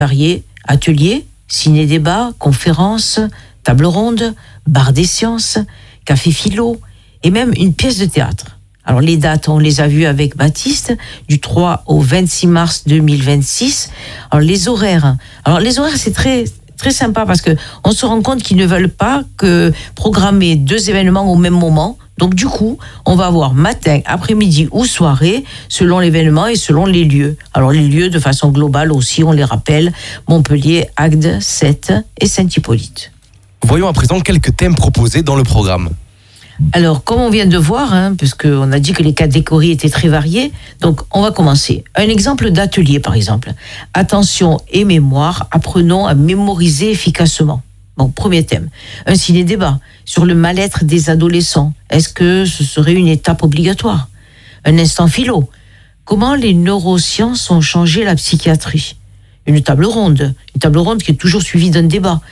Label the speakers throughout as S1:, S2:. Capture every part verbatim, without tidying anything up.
S1: variés, ateliers, ciné-débat, conférences, table ronde, bar des sciences, café philo et même une pièce de théâtre. Alors les dates, on les a vues avec Baptiste, du trois au vingt-six mars deux mille vingt-six. Alors les horaires, alors les horaires c'est très très sympa parce que on se rend compte qu'ils ne veulent pas que programmer deux événements au même moment. Donc du coup, on va avoir matin, après-midi ou soirée, selon l'événement et selon les lieux. Alors les lieux, de façon globale aussi, on les rappelle, Montpellier, Agde, Sète et Saint-Hippolyte.
S2: Voyons à présent quelques thèmes proposés dans le programme.
S1: Alors, comme on vient de voir, hein, puisqu'on a dit que les catégories étaient très variées, donc on va commencer. Un exemple d'atelier, par exemple. Attention et mémoire, apprenons à mémoriser efficacement. Bon, premier thème. Un ciné-débat sur le mal-être des adolescents. Est-ce que ce serait une étape obligatoire ? Un instant philo. Comment les neurosciences ont changé la psychiatrie ? Une table ronde. Une table ronde qui est toujours suivie d'un débat.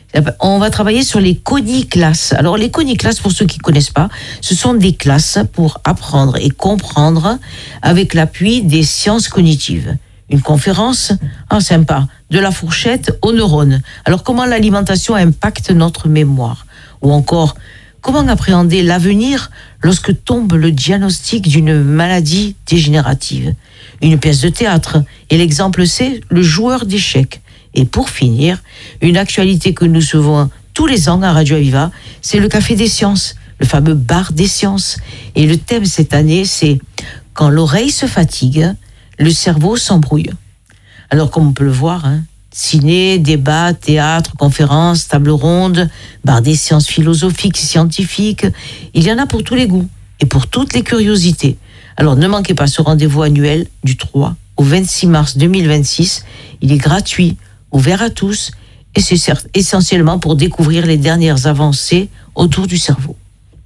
S1: On va travailler sur les coniclasses. Alors les coniclasses, pour ceux qui ne connaissent pas, ce sont des classes pour apprendre et comprendre avec l'appui des sciences cognitives. Une conférence, ah sympa, de la fourchette aux neurones. Alors comment l'alimentation impacte notre mémoire ? Ou encore, comment appréhender l'avenir lorsque tombe le diagnostic d'une maladie dégénérative ? Une pièce de théâtre. Et l'exemple c'est le joueur d'échecs. Et pour finir, une actualité que nous suivons tous les ans à Radio Aviva, c'est le Café des Sciences, le fameux bar des sciences. Et le thème cette année, c'est « Quand l'oreille se fatigue, le cerveau s'embrouille ». Alors comme on peut le voir, hein, ciné, débat, théâtre, conférences, table ronde, bar des sciences philosophiques, scientifiques, il y en a pour tous les goûts et pour toutes les curiosités. Alors ne manquez pas ce rendez-vous annuel du trois au vingt-six mars deux mille vingt-six, il est gratuit, ouvert à tous, et c'est essentiellement pour découvrir les dernières avancées autour du cerveau.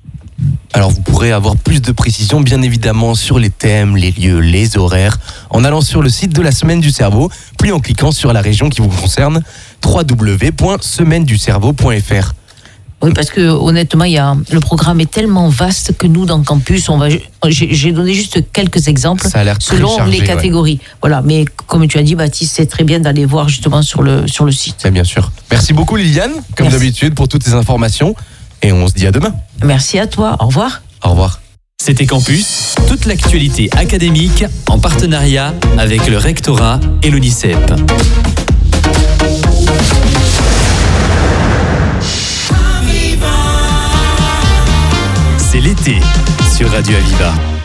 S2: Alors vous pourrez avoir plus de précisions bien évidemment sur les thèmes, les lieux, les horaires en allant sur le site de la Semaine du Cerveau, puis en cliquant sur la région qui vous concerne, w w w point semaine du cerveau point f r.
S1: Oui, parce que honnêtement, il y a, le programme est tellement vaste que nous, dans Campus, on va, j'ai, j'ai donné juste quelques exemples selon
S2: chargé,
S1: les catégories. Ouais. Voilà, mais comme tu as dit, Baptiste, c'est très bien d'aller voir justement sur le, sur le site.
S2: C'est bien sûr. Merci beaucoup Liliane, comme Merci. d'habitude, pour toutes ces informations. Et on se dit à demain.
S1: Merci à toi. Au revoir.
S2: Au revoir.
S3: C'était Campus, toute l'actualité académique en partenariat avec le rectorat et l'UNICEP. C'est l'été sur Radio Aviva.